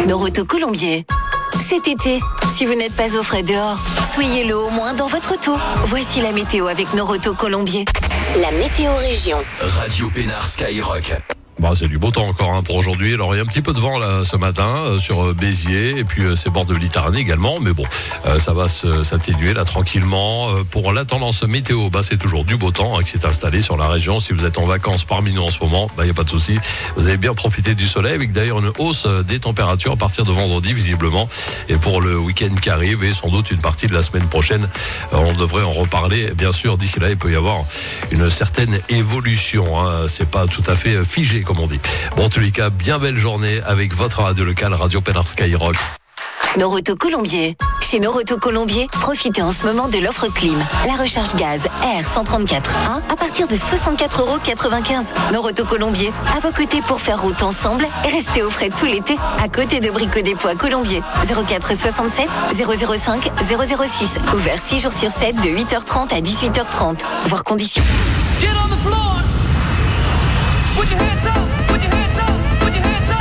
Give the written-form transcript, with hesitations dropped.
Noroto Colombier. Cet été, si vous n'êtes pas au frais dehors, soyez-le au moins dans votre auto. Voici la météo avec Noroto Colombier. La météo région. Radio Pénard Skyrock. Bah, c'est du beau temps encore pour aujourd'hui. Alors il y a un petit peu de vent là ce matin sur Béziers et puis ces bords de Méditerranée également. Mais bon, ça va s'atténuer là tranquillement. Pour la tendance météo, c'est toujours du beau temps qui s'est installé sur la région. Si vous êtes en vacances parmi nous en ce moment, il n'y a pas de souci. Vous avez bien profité du soleil avec d'ailleurs une hausse des températures à partir de vendredi visiblement. Et pour le week-end qui arrive et sans doute une partie de la semaine prochaine, on devrait en reparler. Bien sûr, d'ici là, il peut y avoir une certaine évolution. C'est pas tout à fait figé comme on dit. Bon, en tous les cas, bien belle journée avec votre radio locale, Radio Pénard Skyrock. Noroto Colombier. Chez Noroto Colombier, profitez en ce moment de l'offre Clim. La recharge gaz R134.1 à partir de 64,95 €. Noroto Colombier, à vos côtés pour faire route ensemble et rester au frais tout l'été. À côté de Brico Dépôt à Colombier. 04 67 005 006. Ouvert 6 jours sur 7 de 8h30 à 18h30. Voir conditions. Get on the floor. Put your hands up. Put your hands up. Put your hands up.